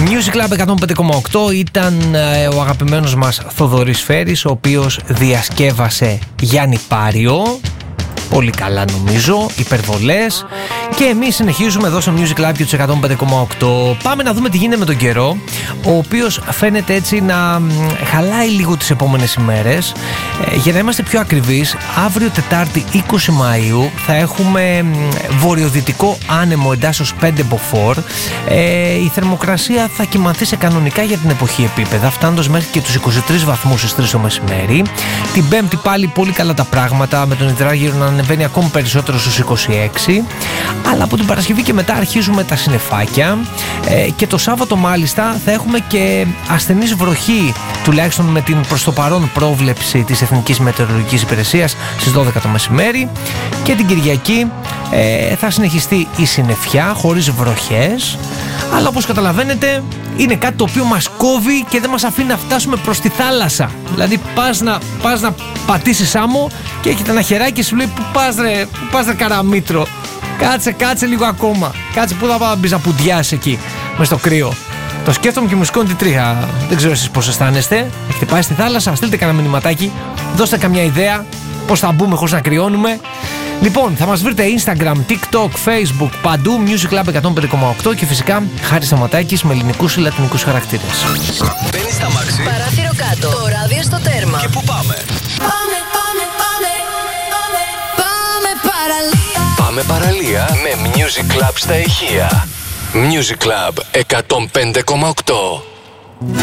Music Club 105,8 ήταν ο αγαπημένος μας Θοδωρής Φέρης, ο οποίος διασκεύασε Γιάννη Πάριο. Πολύ καλά νομίζω, υπερβολές. Και εμείς συνεχίζουμε εδώ στο Music Club και τους 105,8. Πάμε να δούμε τι γίνεται με τον καιρό, ο οποίος φαίνεται έτσι να χαλάει λίγο τις επόμενες ημέρες. Για να είμαστε πιο ακριβείς, αύριο Τετάρτη 20 Μαΐου θα έχουμε βορειοδυτικό άνεμο εντάσσεως 5 μποφόρ. Η θερμοκρασία θα κυμανθεί σε κανονικά για την εποχή επίπεδα, φτάνοντας μέχρι και τους 23 βαθμούς στις 3 το μεσημέρι. Την Πέμπτη πάλι πολύ καλά τα πράγματα, με τον υδράργυρο να ανεβαίνει ακόμη περισσότερο στους 26. Αλλά από την Παρασκευή και μετά αρχίζουμε τα συννεφάκια, και το Σάββατο μάλιστα θα έχουμε και ασθενής βροχή, τουλάχιστον με την προς το παρόν πρόβλεψη της Εθνικής Μετεωρολογικής Υπηρεσίας στις 12 το μεσημέρι. Και την Κυριακή θα συνεχιστεί η συννεφιά χωρίς βροχές, αλλά όπως καταλαβαίνετε είναι κάτι το οποίο μας κόβει και δεν μας αφήνει να φτάσουμε προς τη θάλασσα. Δηλαδή πας να πατήσεις άμμο και έχετε ένα χεράκι και σου λέει πού πας ρε καραμήτρο, κάτσε λίγο ακόμα, κάτσε που θα μπεις να πουντιάσεις εκεί μες στο κρύο. Το σκέφτομαι και μου σηκώνει τη τρίχα. Δεν ξέρω εσείς πώς αισθάνεστε. Έχετε πάει στη θάλασσα? Στείλτε κανένα μηνυματάκι, δώστε καμιά ιδέα πώς θα μπούμε χωρίς να κρυώνουμε. Λοιπόν, θα μας βρείτε Instagram, TikTok, Facebook, παντού Music Club 105,8 και φυσικά Χάρης Σταματάκης με ελληνικούς ή λατινικούς χαρακτήρες. Μπαίνεις στα μάξι, παράθυρο κάτω, το ράδιο στο τέρμα. Και πού πάμε? Πάμε παραλία με Music Club στα ηχεία. Music Club 105,8.